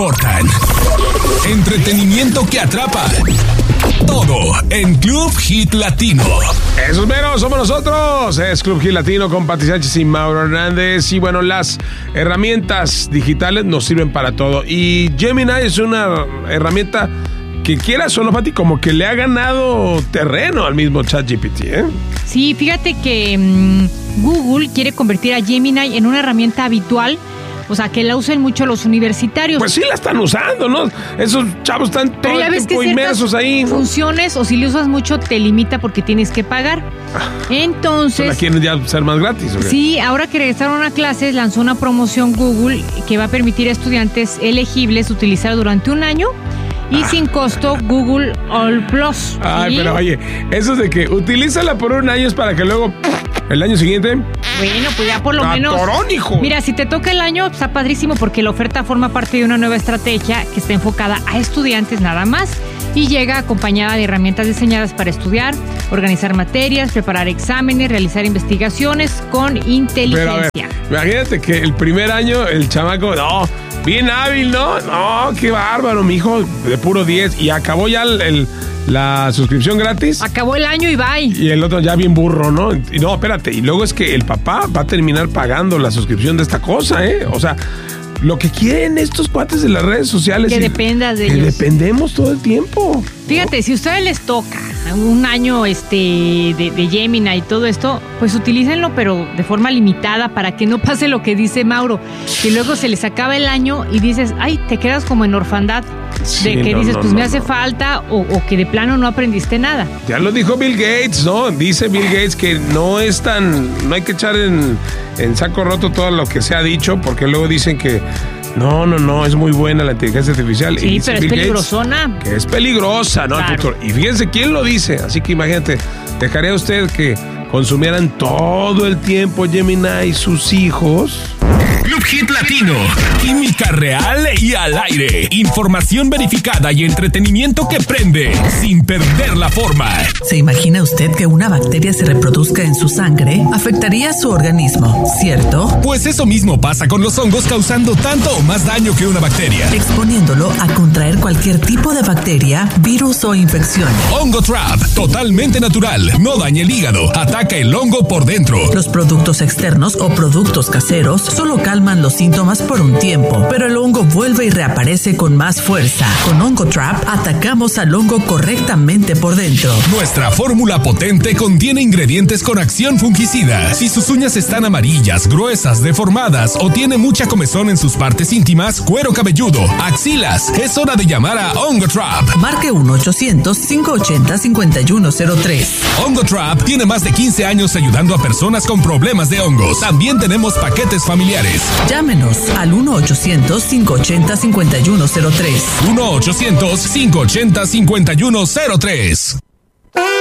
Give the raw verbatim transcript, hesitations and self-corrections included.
importan. Entretenimiento que atrapa. Todo en Club Hit Latino. Esos meros somos nosotros. Es Club Hit Latino con Pati Sánchez y Mauro Hernández. Y bueno, las herramientas digitales nos sirven para todo. Y Gemini es una herramienta que quieras o no, Pati, como que le ha ganado terreno al mismo ChatGPT, ¿eh? Sí, fíjate que mmm, Google quiere convertir a Gemini en una herramienta habitual. O sea, que la usen mucho los universitarios. Pues sí la están usando, ¿no? Esos chavos están todo el tiempo inmersos ahí, ¿no? Funciones, o si le usas mucho, te limita porque tienes que pagar. Entonces... ¿La quieren ya ser más gratis? ¿O qué? Sí, ahora que regresaron a clases, lanzó una promoción Google que va a permitir a estudiantes elegibles utilizar durante un año y ah. sin costo Google All Plus. Ay, ¿sí? Pero oye, eso de que utilízala por un año es para que luego... ¿El año siguiente? Bueno, pues ya por lo menos... ¡Catorón, hijo! Mira, si te toca el año, está padrísimo porque la oferta forma parte de una nueva estrategia que está enfocada a estudiantes nada más y llega acompañada de herramientas diseñadas para estudiar, organizar materias, preparar exámenes, realizar investigaciones con inteligencia. Pero a ver, imagínate que el primer año el chamaco, no, bien hábil, ¿no? No, qué bárbaro, mi hijo, de puro diez. Y acabó ya el... el la suscripción gratis. Acabó el año y bye. Y el otro ya bien burro, ¿no? Y no, espérate. Y luego es que el papá va a terminar pagando la suscripción de esta cosa, ¿eh? O sea, lo que quieren estos cuates de las redes sociales. Que dependas de que ellos. Que dependemos todo el tiempo. Fíjate, ¿no? Si a ustedes les toca un año este de, de Gemini y todo esto, pues utilícenlo, pero de forma limitada para que no pase lo que dice Mauro, que luego se les acaba el año y dices, ay, te quedas como en orfandad. Sí, de que no, dices, no, pues no, me hace no. falta o, o que de plano no aprendiste nada. Ya lo dijo Bill Gates, ¿no? Dice Bill Gates que no es tan... No hay que echar en, en saco roto todo lo que se ha dicho, porque luego dicen que no, no, no, es muy buena la inteligencia artificial. Sí, y dice pero es Bill peligrosona. Gates que es peligrosa, ¿no? Claro. Y fíjense quién lo dice. Así que imagínate, ¿dejaría usted que consumieran todo el tiempo Gemini y sus hijos? Club Hit Latino. Química real y al aire. Información verificada y entretenimiento que prende sin perder la forma. ¿Se imagina usted que una bacteria se reproduzca en su sangre? Afectaría su organismo, ¿cierto? Pues eso mismo pasa con los hongos, causando tanto o más daño que una bacteria. Exponiéndolo a contraer cualquier tipo de bacteria, virus o infección. Hongo Trap, totalmente natural. No daña el hígado. Ataca el hongo por dentro. Los productos externos o productos caseros solo calman los síntomas por un tiempo, pero el hongo vuelve y reaparece con más fuerza. Con Hongo Trap atacamos al hongo correctamente por dentro. Nuestra fórmula potente contiene ingredientes con acción fungicida. Si sus uñas están amarillas, gruesas, deformadas o tiene mucha comezón en sus partes íntimas, cuero cabelludo, axilas, es hora de llamar a Hongo Trap. Marque uno ochocientos, cinco ochenta, cincuenta y uno cero tres. Hongo Trap tiene más de quince años ayudando a personas con problemas de hongos. También tenemos paquetes familiares. Llámenos al uno ochocientos, cinco ochenta, cincuenta y uno cero tres. uno ochocientos, cinco ochenta, cincuenta y uno cero tres.